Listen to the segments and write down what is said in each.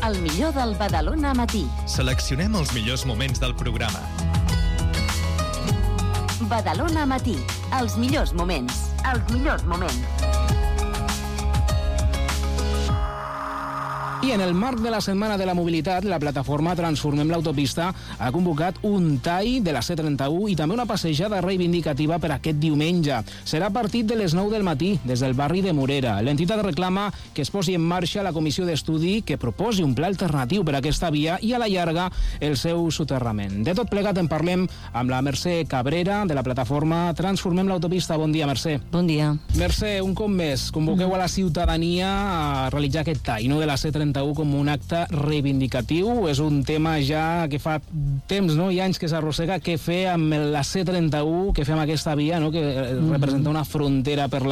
el millor del Badalona Matí. Seleccionem els millors moments del programa. Badalona Matí, els millors moments. Els millors moments. I en el marc de la Setmana de la Mobilitat, la plataforma Transformem l'Autopista ha convocat un tall de la C31 i també una passejada reivindicativa per aquest diumenge. Serà a partir de les 9 del matí, des del barri de Morera. L'entitat reclama que es posi en marxa la comissió d'estudi que proposi un pla alternatiu per a aquesta via i a la llarga el seu soterrament. De tot plegat en parlem amb la Mercè Cabrera de la plataforma Transformem l'Autopista. Bon dia, Mercè. Bon dia. Mercè, un cop més, convoqueu a la ciutadania a realitzar aquest tall, no, de la C31 com un acte reivindicatiu. És un tema ja que fa temps, no, i anys que s'arrossega. Què fer amb la C31, què fer amb aquesta via, no, que representa una frontera per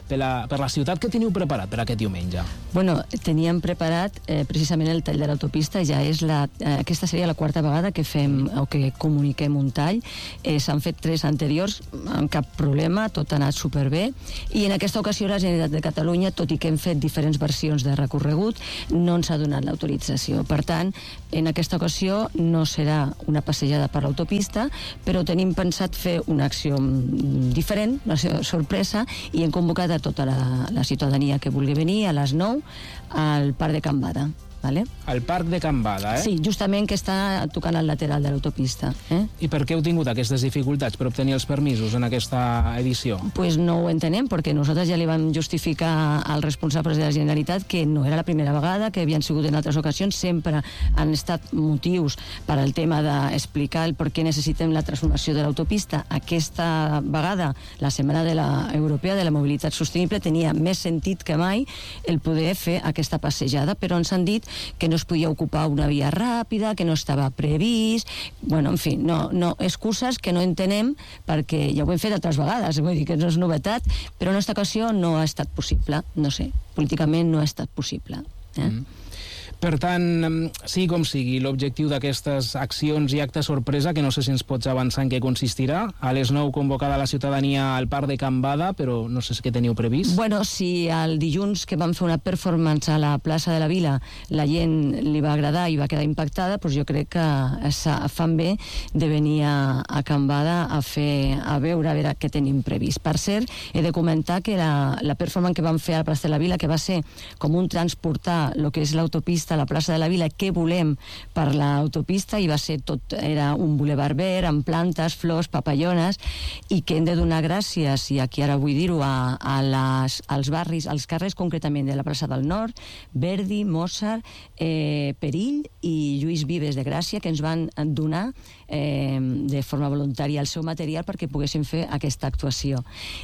la ciutat? Què teniu preparat per aquest diumenge? Bueno, teníem preparat precisament el tall de l'autopista. Ja és aquesta seria la quarta vegada que fem o que comuniquem un tall. S'han fet 3 anteriors amb cap problema, tot ha anat superbé, i en aquesta ocasió la Generalitat de Catalunya, tot i que hem fet diferents versions de recorregut, no ens ha donat l'autorització. Per tant, en aquesta ocasió no serà una passejada per l'autopista, però tenim pensat fer una acció diferent, una sorpresa, i hem convocat a tota la ciutadania que vulgui venir a les 9 al Parc de Can Bada. Vale? Al Parc de Can Bada, eh? Sí, justament, que està tocant al lateral de l'autopista. I per què heu tingut aquestes dificultats per obtenir els permisos en aquesta edició? Pues no ho entenem, perquè nosaltres ja li vam justificar als responsables de la Generalitat que no era la primera vegada, que havien sigut en altres ocasions, sempre han estat motius per al tema d'explicar el per què necessitem la transformació de l'autopista. Aquesta vegada, la Setmana Europea de la Mobilitat Sostenible, tenia més sentit que mai el poder fer aquesta passejada, però ens han dit que no es podia ocupar una via ràpida, que no estava previst, bueno, en fi, no, excuses que no entenem, perquè ja ho hem fet altres vegades, vull dir que no és novetat, però en aquesta ocasió no ha estat possible, no sé, políticament no ha estat possible. Per tant, sigui com sigui, l'objectiu d'aquestes accions i actes sorpresa, que no sé si ens pots avançar en què consistirà, a les 9 convocada la ciutadania al Parc de Can Bada, però no sé si què teniu previst. Bueno, si el dilluns que vam fer una performance a la plaça de la Vila la gent li va agradar i va quedar impactada, doncs jo crec que fan bé de venir a Can Bada a veure què tenim previst. Per cert, he de comentar que la performance que vam fer a la plaça de la Vila, que va ser com un transportar el que és l'autopista a la plaça de la Vila, què volem per l'autopista, i va ser tot, era un bulevard verd amb plantes, flors, papallones, i que hem de donar gràcies, i aquí ara vull dir-ho, als barris, als carrers concretament de la plaça del Nord, Verdi, Mozart, Perill i Lluís Vives de Gràcia, que ens van donar de forma voluntària el seu material perquè poguéssim fer aquesta actuació.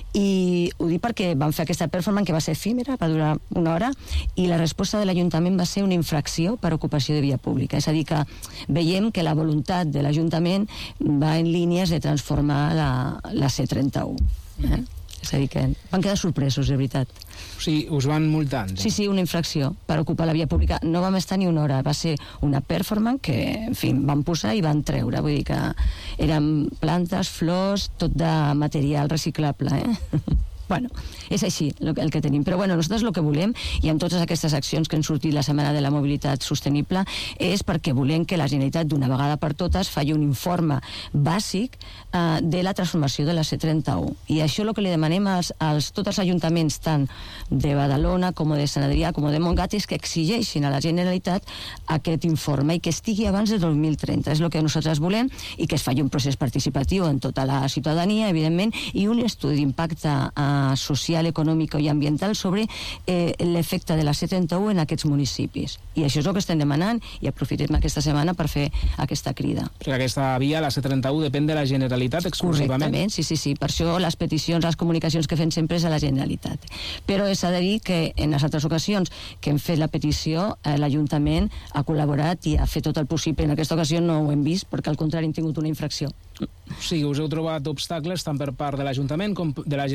I ho dic perquè vam fer aquesta performance que va ser efímera, va durar una hora, i la resposta de l'Ajuntament va ser una infracció per ocupació de via pública. És a dir, que veiem que la voluntat de l'Ajuntament va en línies de transformar la C31. És a dir, que van quedar sorpresos, de veritat. O sigui, us van multant? Sí, una infracció per ocupar la via pública. No vam estar ni una hora, va ser una performance que, en fi, van posar i van treure. Vull dir que eren plantes, flors, tot de material reciclable, Bueno, és així el que tenim. Però bueno, nosaltres el que volem, i amb totes aquestes accions que han sortit la Setmana de la Mobilitat Sostenible, és perquè volem que la Generalitat d'una vegada per totes faci un informe bàsic de la transformació de la C31. I això el que li demanem als tots els ajuntaments, tant de Badalona com de Sant Adrià com de Montgat, és que exigeixin a la Generalitat aquest informe i que estigui abans del 2030. És el que nosaltres volem, i que es faci un procés participatiu en tota la ciutadania, evidentment, i un estudi d'impacte social, econòmic i ambiental sobre l'efecte de la C31 en aquests municipis. I això és el que estem demanant, i aprofitem aquesta setmana per fer aquesta crida. Perquè aquesta via, la C31, depèn de la Generalitat exclusivament? Correctament, sí. Per això les peticions, les comunicacions que fem sempre és a la Generalitat. Però s'ha de dir que en les altres ocasions que hem fet la petició, l'Ajuntament ha col·laborat i ha fet tot el possible. En aquesta ocasió no ho hem vist, perquè al contrari hem tingut una infracció. O sigui, us heu trobat obstacles tant per part de l'Ajuntament com de la Generalitat?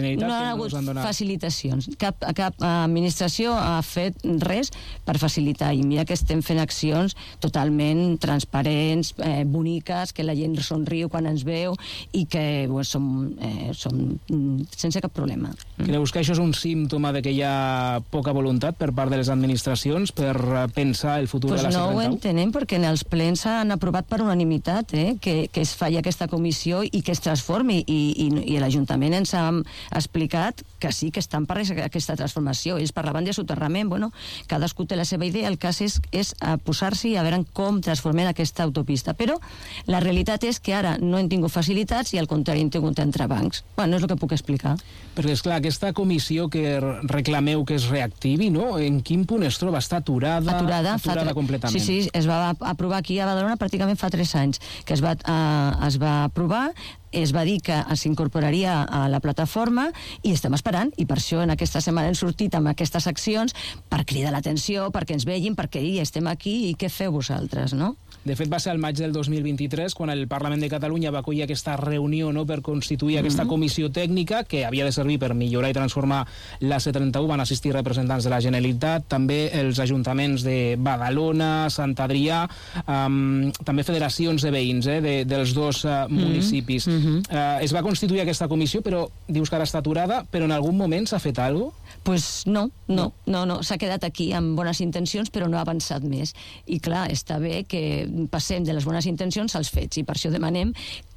ha hagut us han donat facilitacions. Cap administració ha fet res per facilitar, i mira que estem fent accions totalment transparents, boniques, que la gent somriu quan ens veu i que som sense cap problema. Creus que això és un símptoma de que hi ha poca voluntat per part de les administracions per pensar el futur de la C31? No ho entenem, perquè en els plens s'han aprovat per unanimitat que es faci aquesta comissió i que es transformi, i l'Ajuntament ens ha explicat que sí, que estan per aquesta transformació. Ells parlaven de soterrament, bueno, cadascú té la seva idea, el cas és posar-s'hi a veure com transformem aquesta autopista. Però la realitat és que ara no hem tingut facilitats i al contrari hem tingut entrebancs. Bueno, és el que puc explicar. Perquè, esclar, aquesta comissió que reclameu que es reactivi, no? En quin punt es troba? Està aturada completament. Sí, es va aprovar aquí a Badalona pràcticament fa 3 anys, que es va aprovar, es va dir que s'incorporaria a la plataforma i estem esperant, i per això en aquesta setmana hem sortit amb aquestes accions per cridar l'atenció, perquè ens vegin, perquè estem aquí i què feu vosaltres, no? De fet, va ser al maig del 2023 quan el Parlament de Catalunya va acollir aquesta reunió, no?, per constituir aquesta comissió tècnica que havia de servir per millorar i transformar la C31. Van assistir representants de la Generalitat, també els ajuntaments de Badalona, Sant Adrià, també federacions de veïns dels dos municipis. Es va constituir aquesta comissió, però dius que ara està aturada, però en algun moment s'ha fet alguna cosa? Pues no. S'ha quedat aquí amb bones intencions, però no ha avançat més. I clar, està bé que passem de les bones intencions als fets, i per això demanem